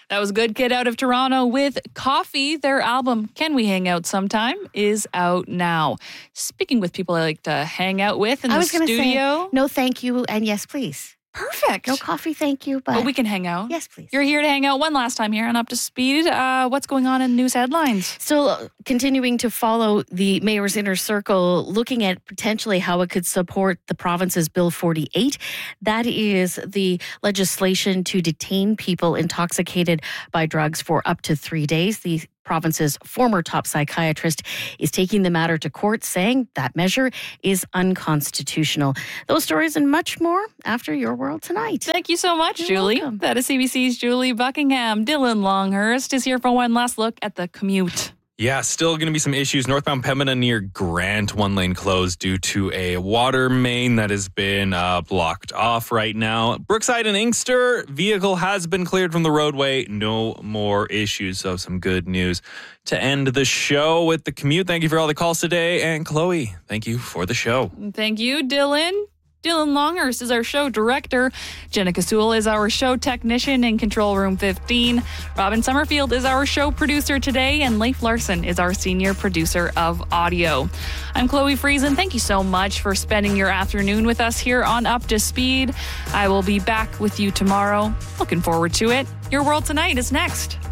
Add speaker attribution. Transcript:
Speaker 1: That was Good Kid out of Toronto with Coffee. Their album, Can We Hang Out Sometime, is out now. Speaking with people I like to hang out with in the studio.
Speaker 2: Say, no, thank you, and yes, please.
Speaker 1: Perfect.
Speaker 2: No coffee, thank you. But
Speaker 1: we can hang out.
Speaker 2: Yes, please.
Speaker 1: You're here to hang out one last time here on Up to Speed. What's going on in news headlines?
Speaker 2: Still continuing to follow the mayor's inner circle, looking at potentially how it could support the province's Bill 48. That is the legislation to detain people intoxicated by drugs for up to 3 days. The province's former top psychiatrist is taking the matter to court, saying that measure is unconstitutional. Those stories and much more after Your World Tonight.
Speaker 1: Thank you so much,
Speaker 2: You're
Speaker 1: Julie.
Speaker 2: welcome.
Speaker 1: That is CBC's Julie Buckingham. Dylan Longhurst is here for one last look at the commute.
Speaker 3: Yeah, still going to be some issues. Northbound Pembina near Grant, one lane closed due to a water main that has been blocked off right now. Brookside and Inkster, vehicle has been cleared from the roadway. No more issues. So some good news to end the show with the commute. Thank you for all the calls today. And Chloe, thank you for the show.
Speaker 1: Thank you, Dylan. Dylan Longhurst is our show director. Jenna Kasul is our show technician in Control Room 15. Robin Summerfield is our show producer today, and Leif Larson is our senior producer of audio. I'm Chloe Friesen. Thank you so much for spending your afternoon with us here on Up to Speed. I will be back with you tomorrow. Looking forward to it. Your World Tonight is next.